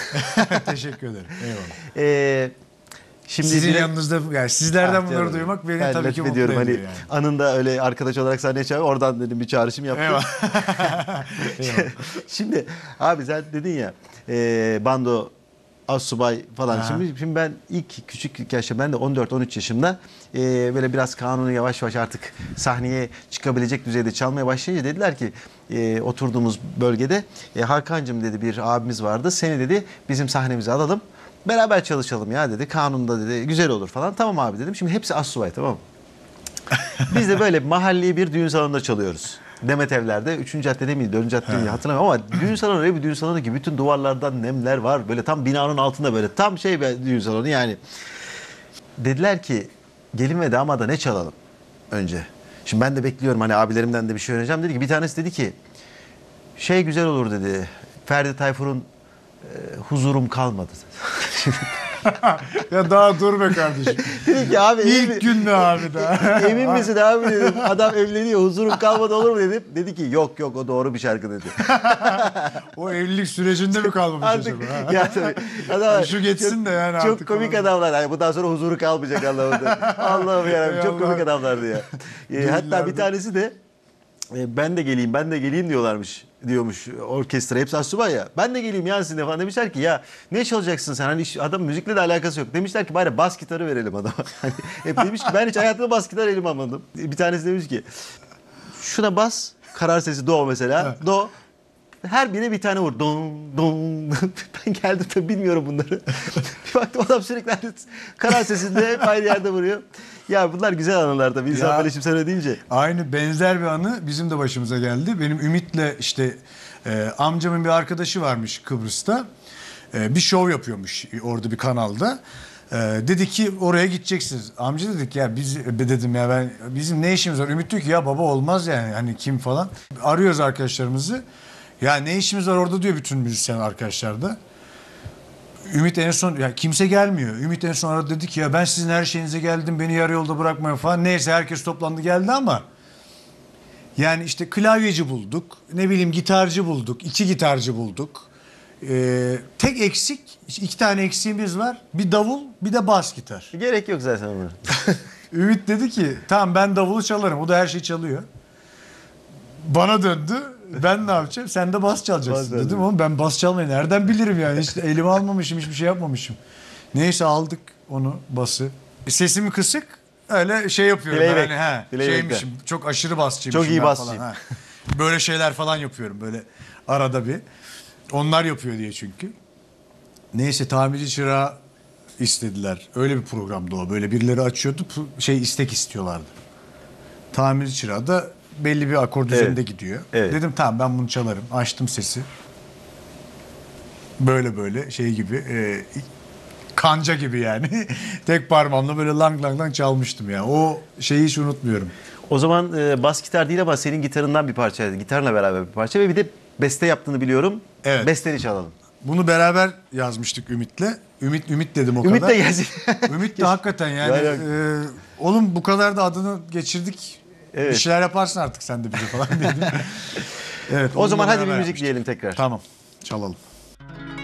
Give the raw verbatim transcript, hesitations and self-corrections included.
Teşekkür ederim. Eyvallah. Ee, Şimdi Sizin direkt, yanınızda yani sizlerden ah, bunları canım, duymak beni ben tabii ki mutlu ediyorum. ediyor Hani yani. anında öyle arkadaş olarak sahneye çağırıyor. Oradan dedim bir çağrışım yaptım. Eyvallah. Eyvallah. Şimdi abi sen dedin ya e, bando asubay falan. Aha. Şimdi, şimdi ben ilk küçük yaşta ben de on dört on üç yaşımda e, böyle biraz kanunu yavaş yavaş artık sahneye çıkabilecek düzeyde çalmaya başlayınca dediler ki e, oturduğumuz bölgede e, Hakan'cığım dedi bir abimiz vardı. Seni dedi bizim sahnemize alalım. Beraber çalışalım ya dedi. Kanunda dedi güzel olur falan. Tamam abi dedim. Şimdi hepsi assubay tamam mı? Biz de böyle mahalli bir düğün salonunda çalıyoruz. Demet Evler'de. Üçüncü caddede miydi? Dördüncü caddede miydi? Hatırlamıyorum ama düğün salonu öyle bir düğün salonu ki bütün duvarlardan nemler var. Böyle tam binanın altında böyle tam şey bir düğün salonu yani. Dediler ki gelin ve damada ne çalalım önce? Şimdi ben de bekliyorum hani abilerimden de bir şey öğreneceğim. Dedi ki bir tanesi dedi ki şey güzel olur dedi. Ferdi Tayfur'un e, huzurum kalmadı. Ya daha dur be kardeşim. Dedi ki abi İlk gün mü abi daha? emin misin abi dedim. Adam evleniyor huzurum kalmadı olur mu dedim. Dedi ki yok yok o doğru bir şarkı dedi. O evlilik sürecinde mi kalmamış Artık acaba? ya tabii. Adam, Şu geçsin çok, de yani çok artık komik falan. adamlar. Yani bundan sonra huzuru kalmayacak anlamında. Allah'ım yarabbim çok Ey komik Allah. adamlardı ya. E, hatta bir tanesi de e, ben de geleyim ben de geleyim diyorlarmış diyormuş orkestra hepsi asubay ya. Ben de geleyim ya sizinle falan demişler ki ya ne çalacaksın sen hani iş- adam müzikle de alakası yok. Demişler ki bari bas gitarı verelim adama. Hani hep demiş ki ben hiç hayatımda bas gitar elim almadım. Bir tanesi demiş ki şuna bas karar sesi do mesela do. Her birine bir tane vur. Don, don. Ben geldim tabii bilmiyorum bunları. Bir baktım adam sürekli karar sesinde hep aynı yerde vuruyor. Ya bunlar güzel anılar tabii. İnsan Ya, böyle şimdi sen deyince. Aynı benzer bir anı bizim de başımıza geldi. Benim Ümit'le işte e, amcamın bir arkadaşı varmış Kıbrıs'ta. E, bir şov yapıyormuş orada bir kanalda. E, dedi ki oraya gideceksiniz. Amca dedik ya biz dedim ya ben bizim ne işimiz var? Ümit diyor ki ya baba olmaz yani hani kim falan. Arıyoruz arkadaşlarımızı. Ya ne işimiz var orada diyor bütün müzisyen arkadaşlar da. Ümit en son ya kimse gelmiyor. Ümit en son aradı dedi ki ya ben sizin her şeyinize geldim beni yarı yolda bırakmayın falan. Neyse herkes toplandı geldi ama yani işte klavyeci bulduk. Ne bileyim gitarcı bulduk. iki gitarcı bulduk. Ee, tek eksik iki tane eksiğimiz var. Bir davul bir de bas gitar. Gerek yok zaten ona. Ümit dedi ki tamam ben davulu çalarım. O da her şeyi çalıyor. Bana döndü. Ben ne yapacağım? Sen de bas çalacaksın Bas dedim ama ben bas çalmayı nereden bilirim yani? Hiç elime almamışım, hiçbir şey yapmamışım. Neyse aldık onu bası. E, sesimi kısık öyle şey yapıyorum. Playback. Ben hani, he, Playback'te. şeymişim. Çok aşırı basçıymışım. Çok iyi ben basçıyım. falan, ha. Böyle şeyler falan yapıyorum böyle arada bir. Onlar yapıyor diye çünkü. Neyse tamirci çırağı istediler. Öyle bir programdı o. Böyle birileri açıyordu şey istek istiyorlardı. Tamirci çırağı da belli bir akor düzeninde Evet. gidiyor. Evet. Dedim tamam ben bunu çalarım. Açtım sesi. Böyle böyle şey gibi e, kanca gibi yani. Tek parmağımla böyle lang lang lang çalmıştım ya. O şeyi hiç unutmuyorum. O zaman e, bas gitar değil ama senin gitarından bir parçaydı. Gitarla beraber bir parça ve bir de beste yaptığını biliyorum. Evet. Besteni çalalım. Bunu beraber yazmıştık Ümit'le. Ümit Ümit dedim o Ümit kadar. de gelsin. Ümit de hakikaten yani Yani- e, oğlum bu kadar da adını geçirdik. Evet. Bir şeyler yaparsın artık sen de bize falan dedim. Evet. O zaman onunla hadi bir beraber müzik yapmıştık. diyelim tekrar. Tamam. Çalalım.